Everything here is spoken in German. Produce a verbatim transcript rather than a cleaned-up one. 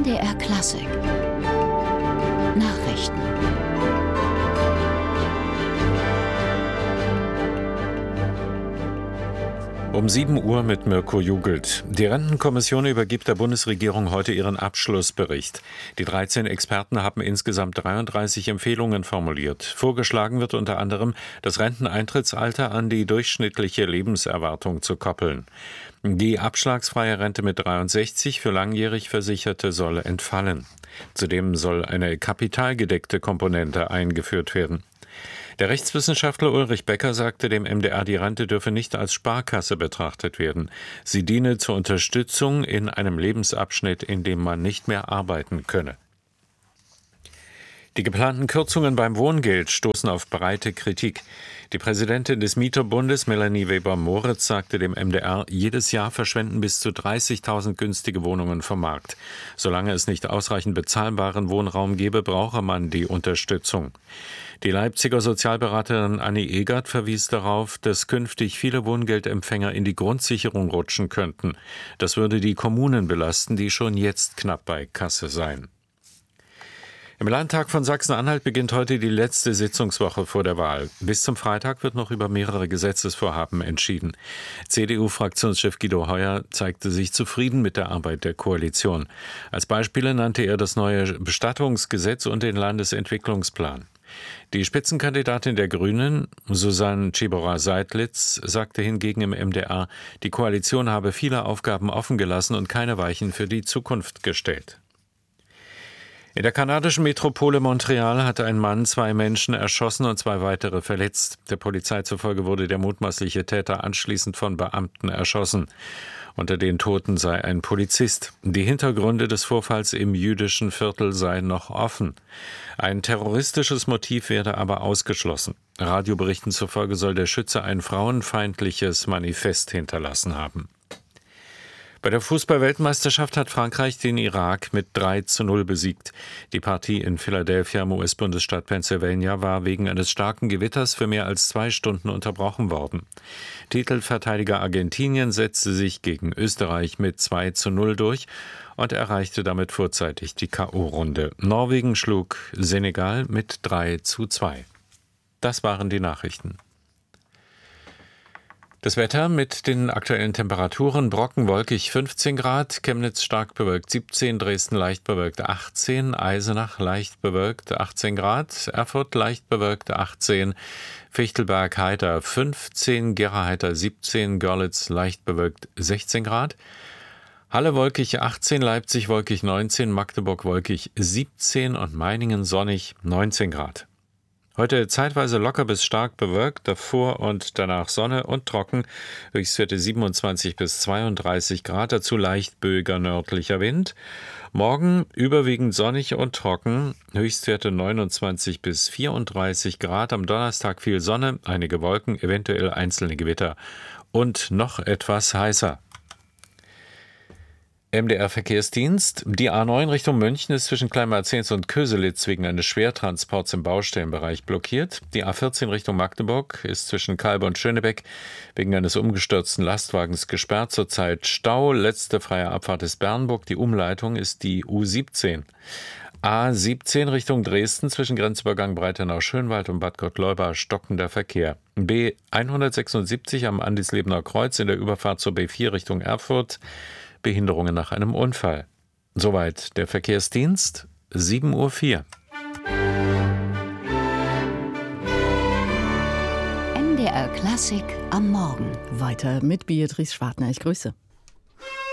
D R Klassik Nachrichten. Um sieben Uhr mit Mirko Jugelt. Die Rentenkommission übergibt der Bundesregierung heute ihren Abschlussbericht. Die dreizehn Experten haben insgesamt dreiunddreißig Empfehlungen formuliert. Vorgeschlagen wird unter anderem, das Renteneintrittsalter an die durchschnittliche Lebenserwartung zu koppeln. Die abschlagsfreie Rente mit dreiundsechzig für langjährig Versicherte soll entfallen. Zudem soll eine kapitalgedeckte Komponente eingeführt werden. Der Rechtswissenschaftler Ulrich Becker sagte dem M D R, die Rente dürfe nicht als Sparkasse betrachtet werden. Sie diene zur Unterstützung in einem Lebensabschnitt, in dem man nicht mehr arbeiten könne. Die geplanten Kürzungen beim Wohngeld stoßen auf breite Kritik. Die Präsidentin des Mieterbundes, Melanie Weber-Moritz, sagte dem M D R, jedes Jahr verschwenden bis zu dreißigtausend günstige Wohnungen vom Markt. Solange es nicht ausreichend bezahlbaren Wohnraum gebe, brauche man die Unterstützung. Die Leipziger Sozialberaterin Anni Egert verwies darauf, dass künftig viele Wohngeldempfänger in die Grundsicherung rutschen könnten. Das würde die Kommunen belasten, die schon jetzt knapp bei Kasse seien. Im Landtag von Sachsen-Anhalt beginnt heute die letzte Sitzungswoche vor der Wahl. Bis zum Freitag wird noch über mehrere Gesetzesvorhaben entschieden. C D U-Fraktionschef Guido Heuer zeigte sich zufrieden mit der Arbeit der Koalition. Als Beispiele nannte er das neue Bestattungsgesetz und den Landesentwicklungsplan. Die Spitzenkandidatin der Grünen, Susanne Czibora-Seidlitz, sagte hingegen im M D R, die Koalition habe viele Aufgaben offen gelassen und keine Weichen für die Zukunft gestellt. In der kanadischen Metropole Montreal hat ein Mann zwei Menschen erschossen und zwei weitere verletzt. Der Polizei zufolge wurde der mutmaßliche Täter anschließend von Beamten erschossen. Unter den Toten sei ein Polizist. Die Hintergründe des Vorfalls im jüdischen Viertel seien noch offen. Ein terroristisches Motiv werde aber ausgeschlossen. Radioberichten zufolge soll der Schütze ein frauenfeindliches Manifest hinterlassen haben. Bei der Fußball-Weltmeisterschaft hat Frankreich den Irak mit drei zu null besiegt. Die Partie in Philadelphia im U S-Bundesstaat Pennsylvania war wegen eines starken Gewitters für mehr als zwei Stunden unterbrochen worden. Titelverteidiger Argentinien setzte sich gegen Österreich mit zwei zu null durch und erreichte damit vorzeitig die K O-Runde. Norwegen schlug Senegal mit drei zu zwei. Das waren die Nachrichten. Das Wetter mit den aktuellen Temperaturen: Brocken wolkig fünfzehn Grad, Chemnitz stark bewölkt siebzehn, Dresden leicht bewölkt achtzehn, Eisenach leicht bewölkt achtzehn Grad, Erfurt leicht bewölkt achtzehn, Fichtelberg heiter fünfzehn, Gera heiter siebzehn, Görlitz leicht bewölkt sechzehn Grad, Halle wolkig achtzehn, Leipzig wolkig neunzehn, Magdeburg wolkig siebzehn und Meiningen sonnig neunzehn Grad. Heute zeitweise locker bis stark bewölkt, davor und danach Sonne und trocken, Höchstwerte siebenundzwanzig bis zweiunddreißig Grad, dazu leicht böiger nördlicher Wind. Morgen überwiegend sonnig und trocken, Höchstwerte neunundzwanzig bis vierunddreißig Grad, am Donnerstag viel Sonne, einige Wolken, eventuell einzelne Gewitter und noch etwas heißer. M D R-Verkehrsdienst. Die A neun Richtung München ist zwischen Kleinmarzens und Köselitz wegen eines Schwertransports im Baustellenbereich blockiert. Die A vierzehn Richtung Magdeburg ist zwischen Kalbe und Schönebeck wegen eines umgestürzten Lastwagens gesperrt. Zurzeit Stau. Letzte freie Abfahrt ist Bernburg. Die Umleitung ist die U siebzehn. A siebzehn Richtung Dresden zwischen Grenzübergang Breitenau-Schönwald und Bad Gottleuba stockender Verkehr. B hundertsechsundsiebzig am Andislebener Kreuz in der Überfahrt zur B vier Richtung Erfurt. Behinderungen nach einem Unfall. Soweit der Verkehrsdienst, sieben Uhr vier. M D R Klassik am Morgen. Weiter mit Beatrice Schwartner. Ich grüße.